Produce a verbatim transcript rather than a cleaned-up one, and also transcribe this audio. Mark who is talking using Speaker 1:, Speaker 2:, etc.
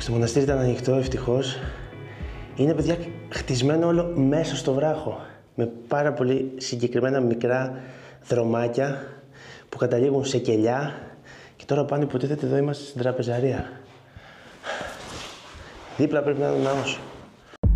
Speaker 1: Το μοναστήρι ήταν ανοιχτό, ευτυχώς. Είναι, παιδιά, χτισμένο όλο μέσα στο βράχο. Με πάρα πολύ συγκεκριμένα μικρά δρομάκια που καταλήγουν σε κελιά. Και τώρα πάνω υποτίθεται εδώ είμαστε στην τραπεζαρία. Δίπλα πρέπει να είναι ο ναός.